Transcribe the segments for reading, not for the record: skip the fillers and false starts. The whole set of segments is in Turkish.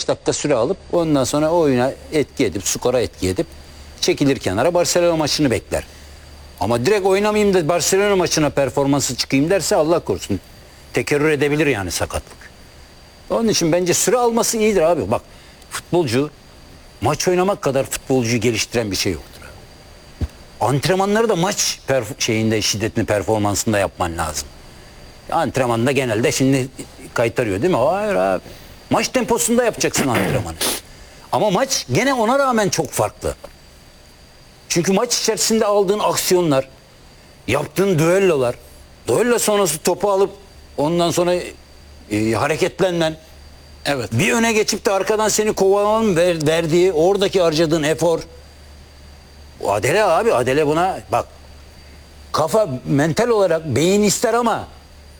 15 dakika süre alıp ondan sonra oyuna etki edip, skora etki edip çekilir kenara, Barcelona maçını bekler. Ama direkt oynamayayım da Barcelona maçına performansı çıkayım derse Allah korusun tekerrür edebilir yani sakatlık. Onun için bence süre alması iyidir abi. Bak, futbolcu maç oynamak kadar futbolcuyu geliştiren bir şey yoktur. Antrenmanları da maç şiddetini, performansında yapman lazım. Antrenmanda genelde şimdi kaytarıyor değil mi? Hayır abi. Maç temposunda yapacaksın antrenmanı. Ama maç gene ona rağmen çok farklı. Çünkü maç içerisinde aldığın aksiyonlar, yaptığın düellolar, düello sonrası topu alıp ondan sonra hareketlenmen, Evet. bir öne geçip de arkadan seni kovalamanın verdiği, oradaki harcadığın efor. Adele abi, Adele buna bak, kafa mental olarak beyin ister ama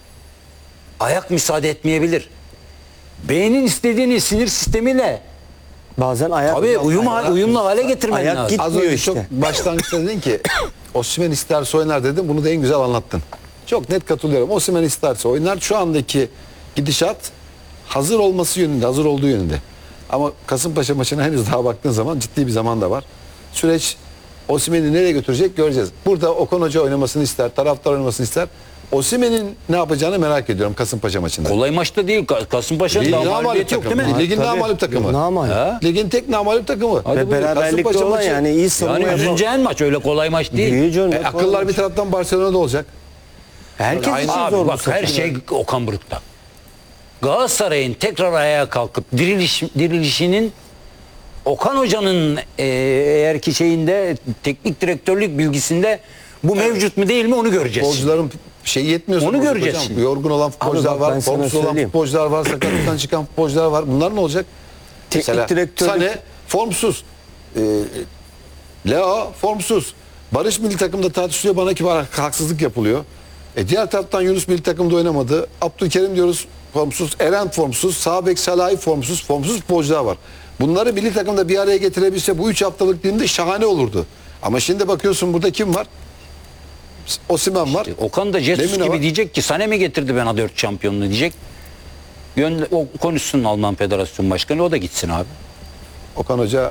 ayak müsaade etmeyebilir. Beynin istediğini sinir sistemiyle Bazen ayak tabii uyumlu hale getirmen ayak lazım. gitmiyor Az önce işte. çok başlangıçta dedin ki Osimhen isterse oynar dedim. Bunu da en güzel anlattın. Çok net katılıyorum. Osimhen isterse oynar. Şu andaki gidişat hazır olması yönünde, hazır olduğu yönünde. Ama Kasımpaşa maçına henüz daha baktığın zaman ciddi bir zaman da var. Süreç Osimhen'i nereye götürecek göreceğiz. Burada Okan Hoca oynamasını ister, taraftar oynamasını ister. Osimhen'in ne yapacağını merak ediyorum Kasımpaşa maçında. Kolay maçta değil. Kasımpaşa'nın Ligin daha namağlup mağlubiyeti yok değil mi? takımı. Ligin Tabii. namağlup takımı. Namağlup. Ha? Ligin tek namağlup takımı. Hadi Ve buyur. beraberlikte Kasımpaşa olan maçı- yani iyi savunma Yani yapan. üzüleceğin maç, öyle kolay maç değil. Değil canım, ne Akıllar kolay. bir taraftan Barcelona'da olacak. Herkes Aynı- için Abi zor bu bak, her sefer. şey Okan Buruk'ta. Galatasaray'ın tekrar ayağa kalkıp dirilişinin Okan Hoca'nın eğer ki şeyinde, teknik direktörlük bilgisinde bu mevcut mu değil mi onu göreceğiz. Futbolcuların şey yetmiyorsa Onu bozuk göreceğiz hocam. şimdi. Yorgun olan futbolcular bak ben var, sana formsuz olan söyleyeyim. futbolcular var, sakatlıktan çıkan futbolcular var. Bunlar ne olacak? Teknik direktörlük- Sane formsuz. Leo formsuz. Barış milli takımda tartışılıyor, bana kibar haksızlık yapılıyor. Diğer taraftan Yunus milli takımda oynamadı. Abdülkerim diyoruz formsuz, Eren formsuz, sağ bek Salahi formsuz futbolcular var. Bunları milli takımda bir araya getirebilse bu 3 haftalık dilimde şahane olurdu. Ama şimdi bakıyorsun burada kim var? Osimhen var. Okan da Jesus Lemina gibi var. diyecek ki sana mı getirdi bana 4 şampiyonluğu diyecek. O konuşsun Alman Federasyon Başkanı, o da gitsin abi. Okan Hoca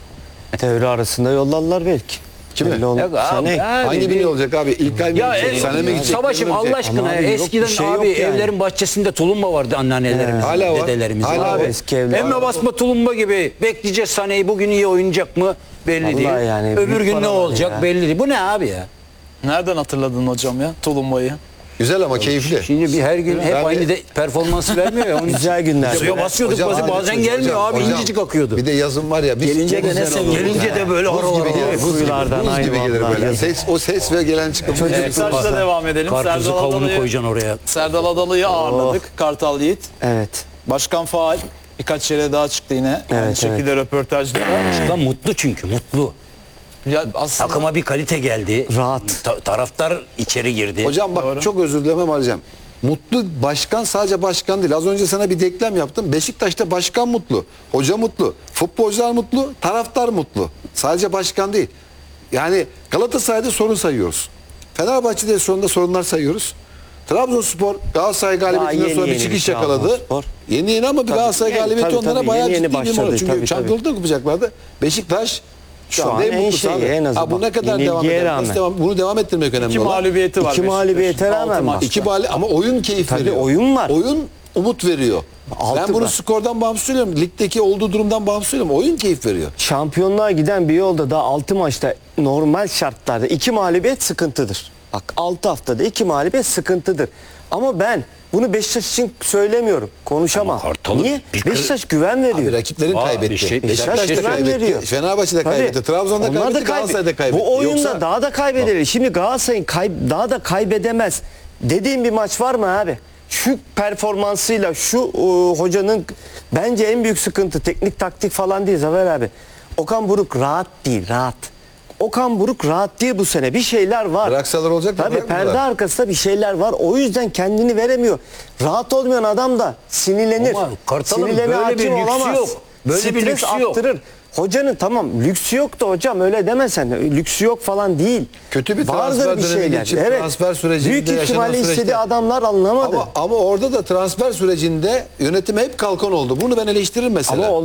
Devre arasında yolladılar belki. Kimi? Belli olmaz. Yok abi, Sané. abi, hangi biri olacak abi? İlkay mı Ya gidecek? Sané mi gidecek? Savaşım Kim Allah gidecek? aşkına Ama abi yok, eskiden bir şey abi yok yani. evlerin bahçesinde tulumba vardı anneannelerimiz, Hala var. dedelerimiz. Hala Abi, var. Eski evler emme var. basma tulumba gibi bekleyeceğiz Sané'yi, bugün iyi oynayacak mı belli Vallahi değil. yani Öbür büyük gün ne paralar olacak ya. belli değil. Bu ne abi ya? Nereden hatırladın hocam ya tulumbayı? Güzel ama keyifli. Şimdi bir her gün hep Ben aynı de- performansı vermiyor ya. Onun Güzel günler. Suya basıyorduk, Hocam, bazen gelmiyor abi, hocam, incecik akıyordu. Bir de yazın var ya. Gelince buz de ne gibi seviyorum. Gelince de böyle Buz horolar gibi gelir. oluyor. Buz gibi, Kuyulardan, buz gibi ay gelir vallahi. böyle. O ses ve gelen çıkan. Beşiktaş'la devam edelim. Karpuzu Serdal kavunu Adalı'yı koyacaksın oraya. Serdal Adalı'yı ağırladık. Kartal Yiğit. Evet. Başkan faal. Birkaç yere daha çıktı yine. Aynı Evet, şekilde röportajda. Lan mutlu, çünkü mutlu. Ya aslında Takıma bir kalite geldi. Rahat. Taraftar içeri girdi. Hocam bak Doğru. çok özür dilemem arayacağım. Mutlu başkan sadece başkan değil. Az önce sana bir denklem yaptım. Beşiktaş'ta başkan mutlu, hoca mutlu, futbolcular mutlu, taraftar mutlu. Sadece başkan değil. Yani Galatasaray'da sorun sayıyoruz. Fenerbahçe'de sonunda sorunlar sayıyoruz. Trabzonspor Galatasaray galibiyetinden yeni sonra bir yeni çıkış bir yakaladı. Trabzonspor. Yeni ama bir Galatasaray Yeni, galibiyeti tabii, onlara tabii, bayağı yeni ciddi bir başladı, moral. Çünkü tabii, şampiyonlukta kupacaklardı. Beşiktaş Şu an en mutlusu şeyi, abi. en azından. Bu ne kadar devam Yenilgiye eder? rağmen. Bunu devam ettirmek önemli iki olan. mağlubiyeti var. İki mağlubiyete Beşiktaş'ın. rağmen Altı bak. maçta. İki bali ama oyun keyif Tabii, veriyor. oyun var. Oyun umut veriyor. Altı Ben bunu var. skordan bağımsız söylüyorum. Ligdeki olduğu durumdan bağımsız söylüyorum. Oyun keyif veriyor. Şampiyonluğa giden bir yolda daha 6 maçta normal şartlarda 2 mağlubiyet sıkıntıdır. Bak 6 haftada 2 mağlubiyet sıkıntıdır. Ama ben bunu Beşiktaş için söylemiyorum. Konuşamam. Ama Kartal'ın Niye? bir kır- Beşiktaş güven veriyor. Abi rakiplerin Var, kaybetti. Beşiktaş Beşiktaş da güven kaybetti. veriyor. Fenerbahçe de Tabii. kaybetti. Trabzon da Onlar kaybetti. Galatasaray da kaybetti. Bu oyunda Yoksa daha da kaybedebilir. Şimdi Galatasaray'ın daha da kaybedemez dediğim bir maç var mı abi? Şu performansıyla şu hocanın bence en büyük sıkıntı teknik taktik falan değil Zafer abi. Okan Buruk rahat değil, rahat. Okan Buruk rahat değil bu sene. Bir şeyler var. Bıraksalar olacak da Tabii bırakmıyorlar. perde arkasında bir şeyler var. O yüzden kendini veremiyor. Rahat olmayan adam da sinirlenir. Ama Kartal'ın Sinirlerine böyle bir hakim lüksü olamaz. yok. Böyle bir Stres lüksü yok. attırır. Hocanın tamam lüksü yok da hocam öyle demesen. Lüksü yok falan değil. Kötü bir Vardır transfer bir dönemi şeyler. geçip Evet. transfer sürecinde Büyük yaşanan ihtimalle süreçte- istediği adamlar anlamadı. ama orada da transfer sürecinde yönetim hep kalkan oldu. Bunu ben eleştiririm mesela. Ama